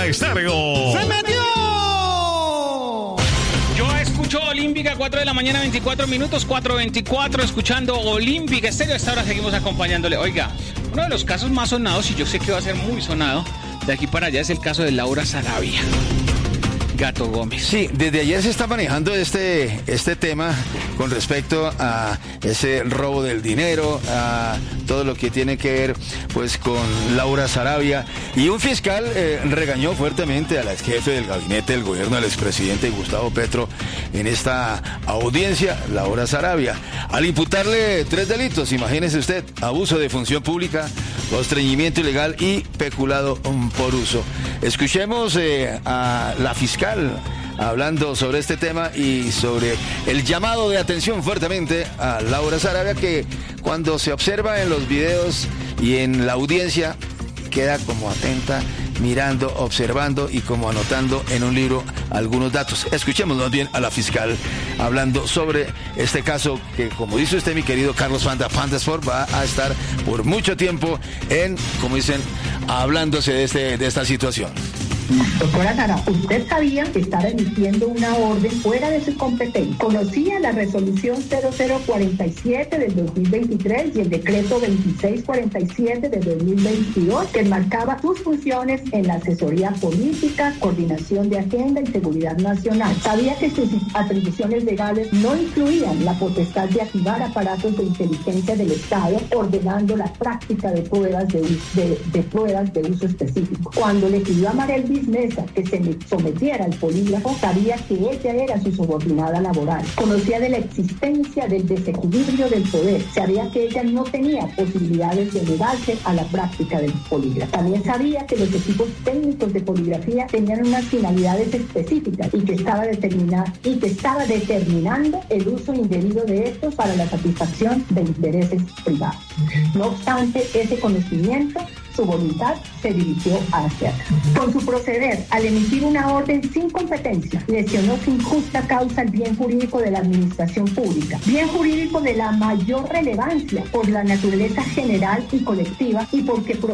Omega Estéreo. ¡Se metió! Yo escucho Olímpica, 4 de la mañana, 24 minutos, 4:24, escuchando Olímpica Estéreo. A esta hora seguimos acompañándole. Oiga, uno de los casos más sonados, y yo sé que va a ser muy sonado, de aquí para allá, es el caso de Laura Sarabia. Gato Gómez. Sí, desde ayer se está manejando este tema con respecto a ese robo del dinero, a todo lo que tiene que ver pues con Laura Sarabia, y un fiscal regañó fuertemente a la ex jefe del gabinete del gobierno del expresidente Gustavo Petro en esta audiencia, Laura Sarabia, al imputarle 3 delitos, imagínese usted: abuso de función pública, constreñimiento ilegal y peculado por uso. Escuchemos a la fiscal hablando sobre este tema y sobre el llamado de atención fuertemente a Laura Sarabia, que cuando se observa en los videos y en la audiencia queda como atenta, mirando, observando y como anotando en un libro algunos datos. Escuchemos más bien a la fiscal hablando sobre este caso que, como dice usted, mi querido Carlos Fantasport, va a estar por mucho tiempo en, como dicen, hablándose de esta situación. Doctora Sara, ¿usted sabía que estaba emitiendo una orden fuera de su competencia? ¿Conocía la resolución 0047 del 2023 y el decreto 2647 del 2022 que marcaba sus funciones en la asesoría política, coordinación de agenda y seguridad nacional? ¿Sabía que sus atribuciones legales no incluían la potestad de activar aparatos de inteligencia del Estado ordenando la práctica de pruebas de uso específico? Cuando le pidió a Marel Mesa que se sometiera al polígrafo, sabía que ella era su subordinada laboral. Conocía de la existencia del desequilibrio del poder. Sabía que ella no tenía posibilidades de negarse a la práctica del polígrafo. También sabía que los equipos técnicos de poligrafía tenían unas finalidades específicas y que estaba determinando el uso indebido de estos para la satisfacción de intereses privados. No obstante ese conocimiento, su voluntad se dirigió hacia atrás. Con su proceder, al emitir una orden sin competencia, lesionó sin justa causa el bien jurídico de la administración pública, bien jurídico de la mayor relevancia por la naturaleza general y colectiva y porque